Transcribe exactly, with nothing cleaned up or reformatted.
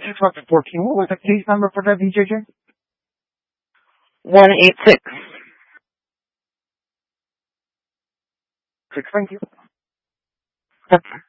six one fourteen. What was the case number for that, B J J? One eight six. Six. Thank you. Okay.